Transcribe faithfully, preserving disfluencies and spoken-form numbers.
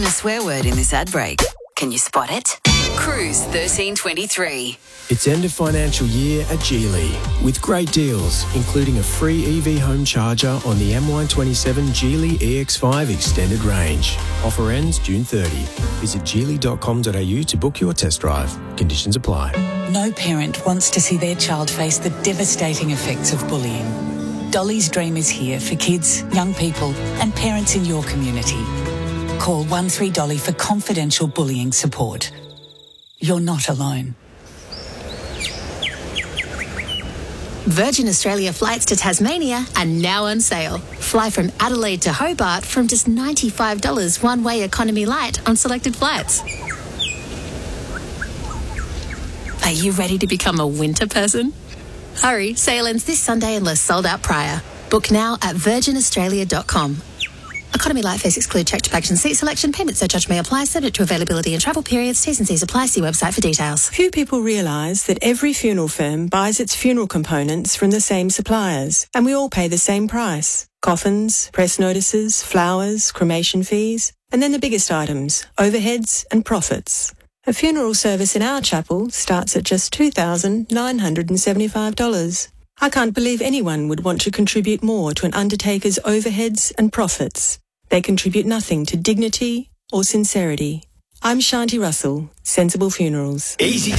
A swear word in this ad break. Can you spot it? Cruise thirteen twenty-three. It's end of financial year at Geely with great deals, including a free E V home charger on the M Y twenty-seven Geely E X five Extended Range. Offer ends June thirtieth. Visit geely dot com dot a u to book your test drive. Conditions apply. No parent wants to see their child face the devastating effects of bullying. Dolly's Dream is here for kids, young people and parents in your community. Call one three dolly for confidential bullying support. You're not alone. Virgin Australia flights to Tasmania are now on sale. Fly from Adelaide to Hobart from just ninety-five dollars one-way economy light on selected flights. Are you ready to become a winter person? Hurry, sale ends this Sunday unless sold out prior. Book now at virgin australia dot com. Economy light fares exclude checked baggage and seat selection. Payment surcharge may apply, subject to availability and travel periods. T's and C's apply. See website for details. Few people realise that every funeral firm buys its funeral components from the same suppliers, and we all pay the same price. Coffins, press notices, flowers, cremation fees, and then the biggest items, overheads and profits. A funeral service in our chapel starts at just two thousand nine hundred seventy-five dollars. I can't believe anyone would want to contribute more to an undertaker's overheads and profits. They contribute nothing to dignity or sincerity. I'm Shanti Russell, Sensible Funerals. Easy